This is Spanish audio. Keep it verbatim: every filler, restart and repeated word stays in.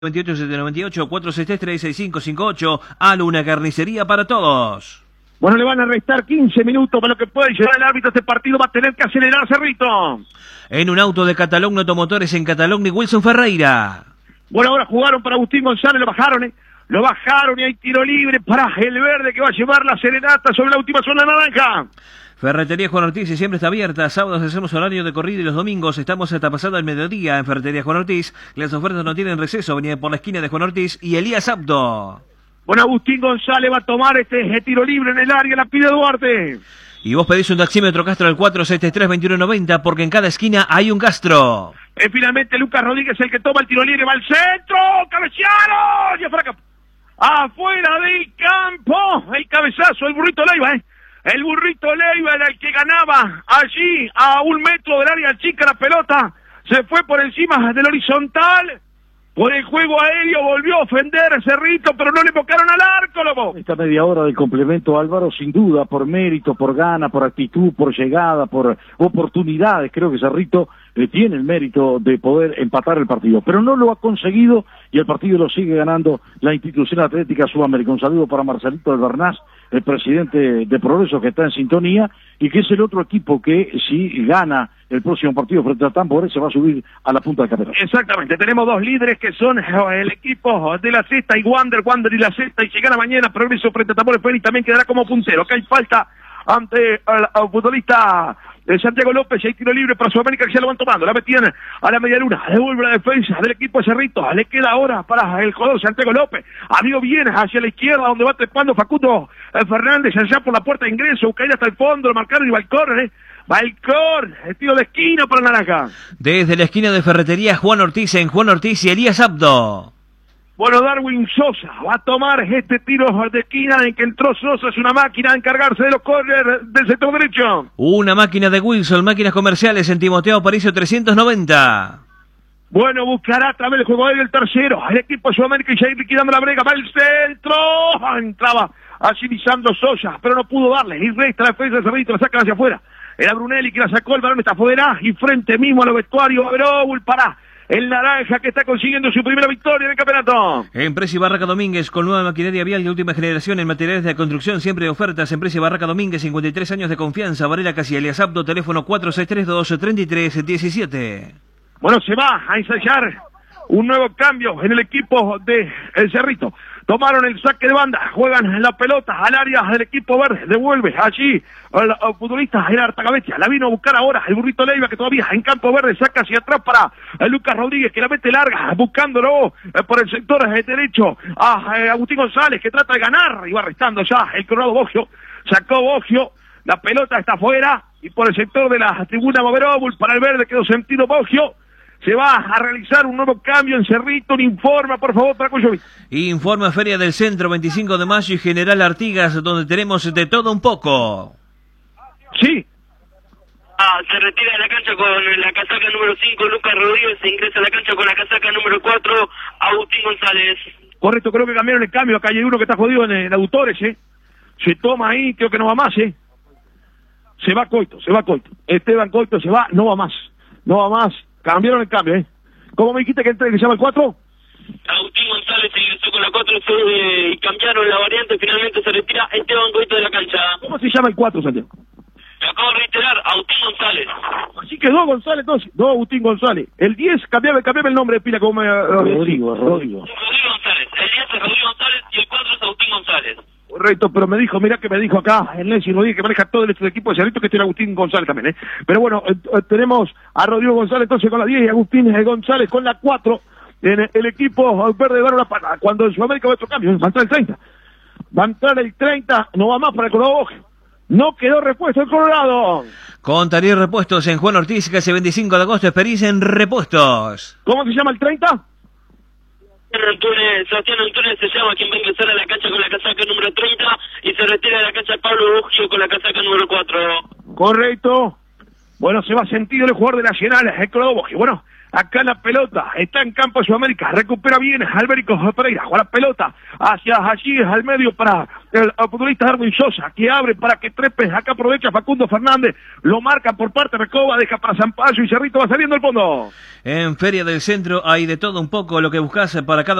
veintiocho setecientos noventa y ocho, cuatro seis tres, tres seis cinco cinco ocho. Alu, una carnicería para todos. Bueno, le van a restar quince minutos para lo que puede llevar el árbitro. Este partido va a tener que acelerar, Cerrito. En un auto de Catalogni Automotores en Catalogni, Wilson Ferreira. Bueno, ahora jugaron para Agustín González, lo bajaron, ¿eh? Lo bajaron y hay tiro libre para el verde que va a llevar la serenata sobre la última zona naranja. Ferretería Juan Ortiz y siempre está abierta. Sábados hacemos horario de corrido y los domingos estamos hasta pasado el mediodía en Ferretería Juan Ortiz. Las ofertas no tienen receso. Venía por la esquina de Juan Ortiz y Elías Abdo. Bueno, Agustín González va a tomar este tiro libre en el área, la pide Duarte. Y vos pedís un taxímetro Castro al cuatro seis tres, veintiuno noventa porque en cada esquina hay un Castro. Eh, finalmente Lucas Rodríguez el que toma el tiro libre, va al centro, cabecearon y afuera, afuera del campo, el cabezazo, el burrito Leiva, eh. El burrito Leiva era el que ganaba allí a un metro del área chica la pelota, se fue por encima del horizontal, por el juego aéreo volvió a ofender a Cerrito, pero no le invocaron al arco, lobo. Esta media hora del complemento, Álvaro, sin duda, por mérito, por gana, por actitud, por llegada, por oportunidades, creo que Cerrito eh, tiene el mérito de poder empatar el partido, pero no lo ha conseguido y el partido lo sigue ganando la Institución Atlética Sudamericana. Un saludo para Marcelito del Bernás, el presidente de Progreso, que está en sintonía, y que es el otro equipo que si gana el próximo partido frente a Tambores se va a subir a la punta del campeonato. Exactamente, tenemos dos líderes que son el equipo de la Cesta y Wander, Wander y la Cesta, y si gana mañana Progreso frente a Tambores Fénix también quedará como puntero. Acá hay falta ante el, el futbolista de Santiago López, y hay tiro libre para Sudamérica que ya lo van tomando, la metían a la media luna, devuelve la defensa del equipo de Cerrito, le queda ahora para el jugador Santiago López, abrió bien hacia la izquierda donde va trepando Facundo Fernández allá por la puerta de ingreso, cae hasta el fondo, lo marcaron y va el córner, ¿eh? Va el córner, el tiro de esquina para Naranja. Desde la esquina de Ferretería Juan Ortiz en Juan Ortiz y Elías Abdo. Bueno, Darwin Sosa va a tomar este tiro de esquina en que entró Sosa, es una máquina a encargarse de los córneres del sector derecho. Una máquina de Wilson, máquinas comerciales en Timoteo Aparicio trescientos noventa. Bueno, buscará a través del juego aéreo el tercero, el equipo de Sudamérica y ya liquidando la brega, va el centro, entraba agilizando Sosa, pero no pudo darle, y resta la defensa de Cerrito, la sacan hacia afuera. Era Brunelli que la sacó, el balón está afuera, y frente mismo a los vestuarios, Verobul para el Naranja que está consiguiendo su primera victoria en el campeonato. Empresa y Barraca Domínguez con nueva maquinaria vial de última generación en materiales de construcción, siempre de ofertas. Empresa y Barraca Domínguez, cincuenta y tres años de confianza. Varela Casi, Elias Abdo, teléfono cuatro seis tres dos, tres tres uno siete. Bueno, se va a ensayar un nuevo cambio en el equipo de El Cerrito. Tomaron el saque de banda, juegan la pelota al área del equipo verde, devuelve allí al, al futbolista Gerard Tagavetia, la vino a buscar ahora el burrito Leiva que todavía en campo verde saca hacia atrás para eh, Lucas Rodríguez que la mete larga, buscándolo eh, por el sector eh, derecho a eh, Agustín González que trata de ganar y va restando ya el Coronado Boggio, sacó Boggio, la pelota está afuera y por el sector de la tribuna Moverobul para el verde quedó sentido Boggio. Se va a realizar un nuevo cambio en Cerrito, un informe, por favor, para Cuyovic. Informa Feria del Centro, veinticinco de mayo y General Artigas, donde tenemos de todo un poco. Sí. Ah, se retira de la cancha con la casaca número cinco, Lucas Rodríguez, se ingresa a la cancha con la casaca número cuatro, Agustín González. Correcto, creo que cambiaron el cambio, acá hay uno que está jodido en, en Auditores, ¿eh? Se toma ahí, creo que no va más, ¿eh? Se va Coito, se va Coito. Esteban Coito se va, no va más, no va más. Cambiaron el cambio, ¿eh? ¿Cómo me dijiste que entra que se llama el cuatro? Agustín González se ingresó con la cuatro y cambiaron la variante, finalmente se retira Esteban Coito de la cancha. ¿Cómo se llama el cuatro, Santiago? Te acabo de reiterar, Agustín González. Así quedó González entonces, no Agustín González. El diez, cambiame, cambiame el nombre de pila como me... Rodrigo, Rodrigo. Rodrigo González, el diez es Rodrigo González y el cuatro es Agustín González. Correcto, pero me dijo, mirá que me dijo acá, el Nessi Rodríguez, que maneja todo el equipo de Cerrito, que tiene Agustín González también, ¿eh? Pero bueno, eh, tenemos a Rodrigo González entonces con la diez y Agustín González con la cuatro en el equipo verde dar una pata. Cuando en Sudamérica va otro cambio, va a entrar el treinta. Va a entrar el treinta, no va más para el Colorado. No quedó repuesto el Colorado. Con Tarir Repuestos en Juan Ortiz, que hace veinticinco de agosto, experiencia en repuestos. ¿Cómo se llama el treinta? Antunes, Sebastián Antunes se llama quien va a ingresar a la cancha con la casaca número treinta y se retira de la cancha Pablo Boggio con la casaca número cuatro. Correcto. Bueno, se va sentido el jugador de Nacional, el Córdoba. Y bueno, acá la pelota está en campo de Sudamérica, recupera bien Albérico Pereira, juega la pelota hacia allí, al medio para el, el futbolista Darwin Sosa, que abre para que trepe, acá aprovecha Facundo Fernández, lo marca por parte de Recoba, deja para Zampayo y Cerrito va saliendo al fondo. En Feria del Centro hay de todo un poco lo que buscas para cada